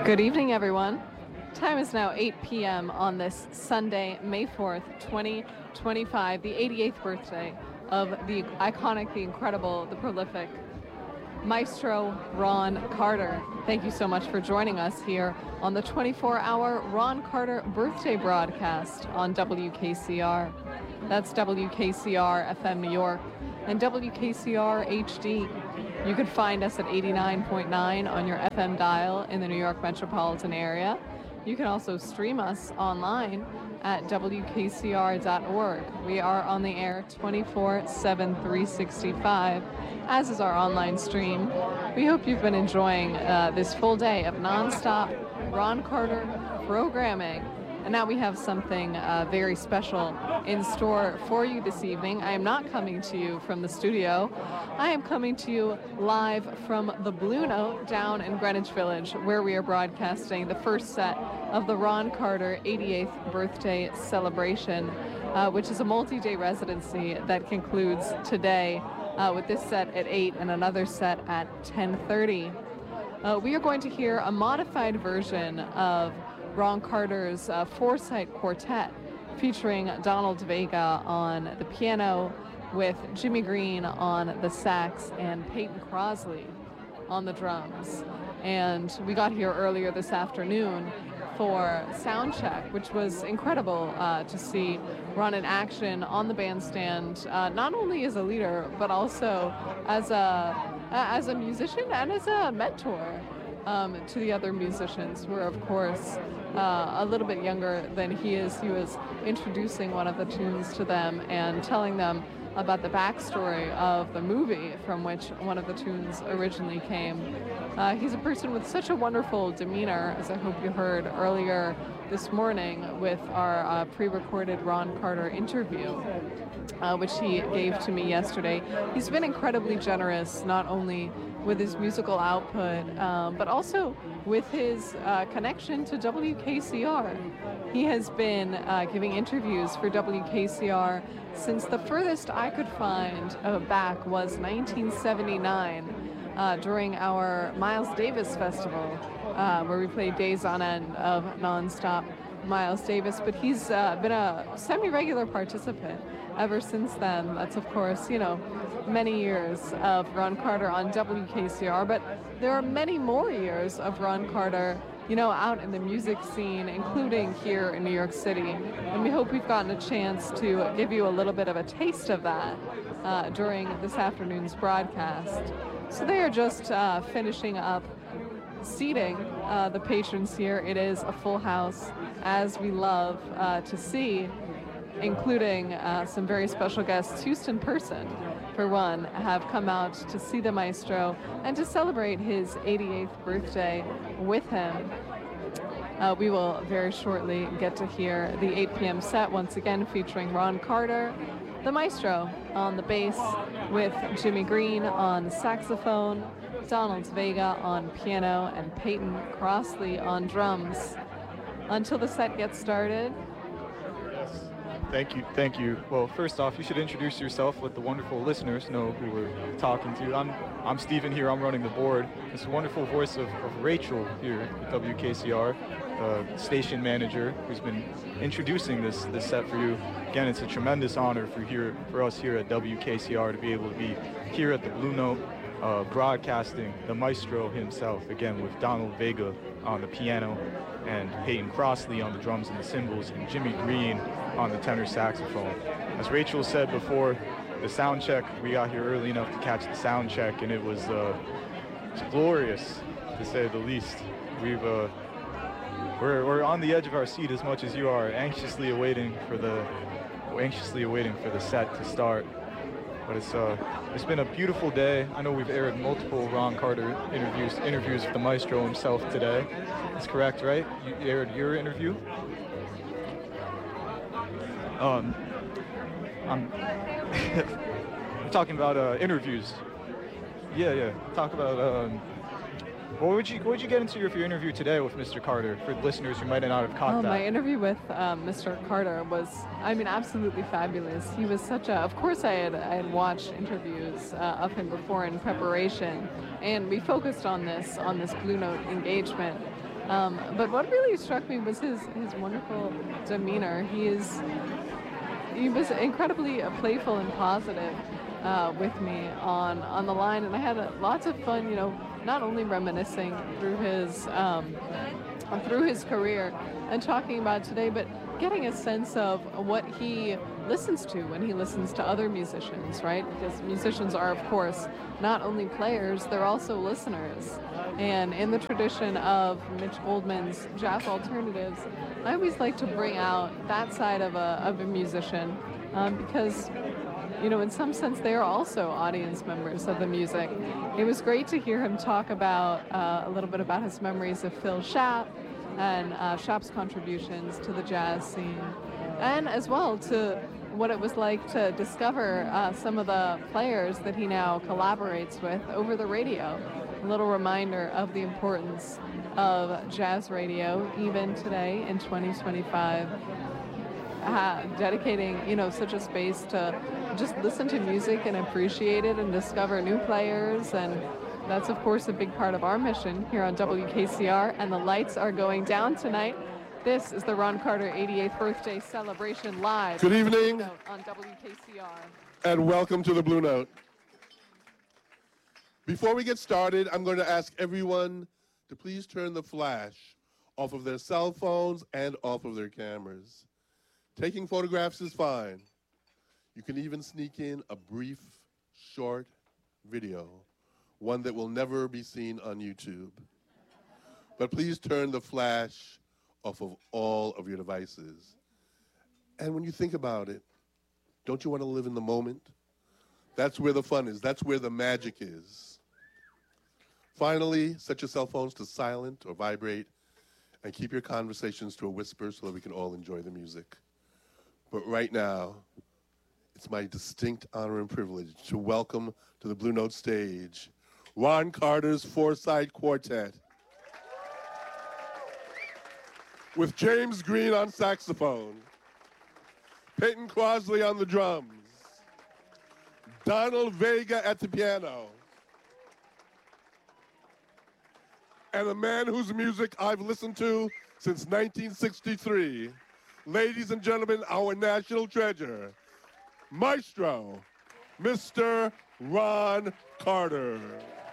Good evening, everyone. Time is now 8 p.m. on this Sunday, May 4th, 2025, the 88th birthday of the iconic, the incredible, the prolific Maestro Ron Carter. Thank you so much for joining us here on the 24-hour Ron Carter birthday broadcast on WKCR. That's WKCR FM New York and WKCR HD. You can find us at 89.9 on your FM dial in the New York metropolitan area. You can also stream us online at WKCR.org. We are on the air 24/7, 365, as is our online stream. We hope you've been enjoying this full day of nonstop Ron Carter programming. And now we have something very special in store for you this evening. I am not coming to you from the studio. I am coming to you live from the Blue Note down in Greenwich Village, where we are broadcasting the first set of the Ron Carter 88th birthday celebration, which is a multi-day residency that concludes today with this set at 8 and another set at 10:30. We are going to hear a modified version of Ron Carter's Foresight Quartet, featuring Donald Vega on the piano, with Jimmy Green on the sax and Peyton Crosley on the drums. And we got here earlier this afternoon for sound check, which was incredible to see Ron in action on the bandstand, not only as a leader, but also as a musician and as a mentor to the other musicians, who are, of course, a little bit younger than he is. He was introducing one of the tunes to them and telling them about the backstory of the movie from which one of the tunes originally came. He's a person with such a wonderful demeanor, as I hope you heard earlier this morning with our pre-recorded Ron Carter interview, which he gave to me yesterday. He's been incredibly generous, not only with his musical output, but also with his connection to WKCR. He has been giving interviews for WKCR since the furthest I could find back was 1979 during our Miles Davis Festival, where we played days on end of nonstop Miles Davis. But he's been a semi-regular participant ever since then. That's, of course, many years of Ron Carter on WKCR, but there are many more years of Ron Carter, out in the music scene, including here in New York City. And we hope we've gotten a chance to give you a little bit of a taste of that during this afternoon's broadcast. So they are just finishing up seating the patrons here. It is a full house, as we love to see, including some very special guests. Houston Person, for one, have come out to see the maestro and to celebrate his 88th birthday with him. We will very shortly get to hear the 8 p.m. set, once again featuring Ron Carter, the maestro on the bass, with Jimmy Green on saxophone, Donald Vega on piano, and Peyton Crosley on drums. Until the set gets started. Thank you. Well, first off, you should introduce yourself, let the wonderful listeners know who we're talking to. I'm Stephen here, I'm running the board. It's the wonderful voice of Rachel here at WKCR, station manager, who's been introducing this set for you. Again, it's a tremendous honor for us here at WKCR to be able to be here at the Blue Note, broadcasting the maestro himself, again with Donald Vega on the piano and Peyton Crosley on the drums and the cymbals, and Jimmy Green on the tenor saxophone. As Rachel said before, the sound check, we got here early enough to catch the sound check, and it was glorious, to say the least. We're on the edge of our seat as much as you are, anxiously awaiting for the set to start. But it's been a beautiful day. I know we've aired multiple Ron Carter interviews with the maestro himself today. That's correct, right? You aired your interview? I'm talking about interviews. Yeah. Talk about what would you get into for your interview today with Mr. Carter, for listeners who might not have caught that? My interview with Mr. Carter was, absolutely fabulous. He was of course I had watched interviews of him before in preparation, and we focused on this Blue Note engagement. But what really struck me was his wonderful demeanor. He was incredibly playful and positive with me on the line, and I had lots of fun. Not only reminiscing through his career and talking about today, but getting a sense of what he listens to when he listens to other musicians, right? Because musicians are, of course, not only players, they're also listeners. And in the tradition of Mitch Goldman's jazz alternatives, I always like to bring out that side of a musician because, in some sense, they are also audience members of the music. It was great to hear him talk about a little bit about his memories of Phil Schaap and Schaap's contributions to the jazz scene, and as well to what it was like to discover some of the players that he now collaborates with over the radio. A little reminder of the importance of jazz radio, even today in 2025. Dedicating, such a space to just listen to music and appreciate it and discover new players. And that's, of course, a big part of our mission here on WKCR. And the lights are going down tonight. This is the Ron Carter 88th birthday celebration live. Good evening. On WKCR. And welcome to the Blue Note. Before we get started, I'm going to ask everyone to please turn the flash off of their cell phones and off of their cameras. Taking photographs is fine. You can even sneak in a brief, short video, one that will never be seen on YouTube. But please turn the flash off of all of your devices. And when you think about it, don't you want to live in the moment? That's where the fun is. That's where the magic is. Finally, set your cell phones to silent or vibrate and keep your conversations to a whisper so that we can all enjoy the music. But right now, it's my distinct honor and privilege to welcome to the Blue Note stage Ron Carter's Four-Side Quartet with James Green on saxophone, Peyton Crosley on the drums, Donald Vega at the piano, and a man whose music I've listened to since 1963. Ladies and gentlemen, our national treasure, Maestro, Mr. Ron Carter.